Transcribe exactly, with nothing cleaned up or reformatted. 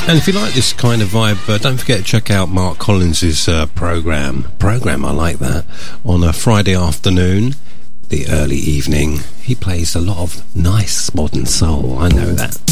And if you like this kind of vibe, uh, don't forget to check out Mark Collins's uh, program. Program, I like that. On a Friday afternoon, the early evening, he plays a lot of nice modern soul. I know that.